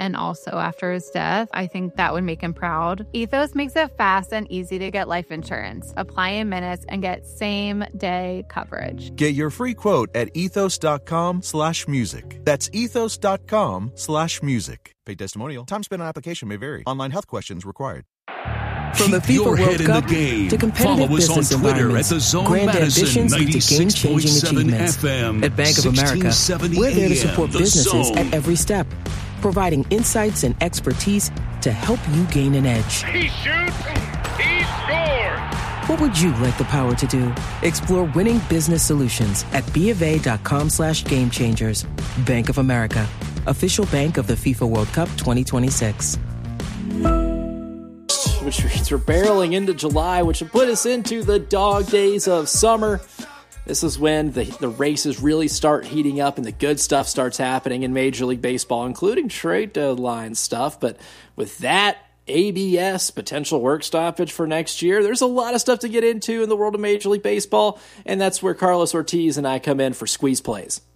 and also after his death. I think that would make him proud. Ethos makes it fast and easy to get life insurance. Apply in minutes and get same-day coverage. Get your free quote at ethos.com/music. That's ethos.com/music. Paid testimonial. Time spent on application may vary. Online health questions required. From the FIFA World Cup to competitive business environments, grand ambitions to game-changing achievements. At Bank of America, we're there to support businesses at every step, providing insights and expertise to help you gain an edge. He shoots, he scores! What would you like the power to do? Explore winning business solutions at BofA.com/gamechangers. Bank of America, official bank of the FIFA World Cup 2026. Which means we're barreling into July, which will put us into the dog days of summer. This is when the races really start heating up and the good stuff starts happening in Major League Baseball, including trade deadline stuff. But with that ABS, potential work stoppage for next year, there's a lot of stuff to get into in the world of Major League Baseball, and that's where Carlos Ortiz and I come in for Squeeze Plays.